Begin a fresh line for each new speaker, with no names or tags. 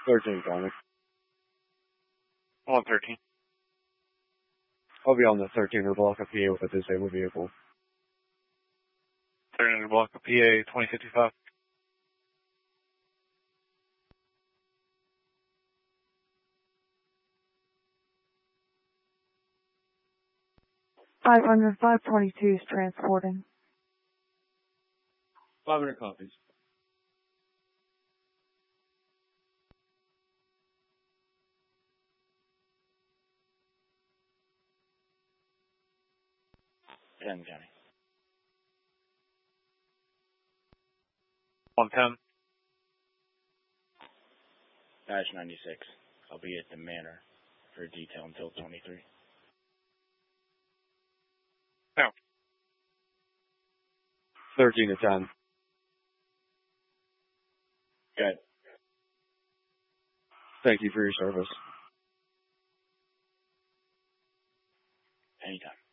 13 County.
113.
I'll be on the 13er block of PA with a disabled vehicle.
13er block of PA 2055.
$500, 522 is transporting.
500 copies.
County.
110.
Dash 96. I'll be at the Manor for detail until 23.
No.
13 to 10.
Good.
Thank you for your service.
Anytime.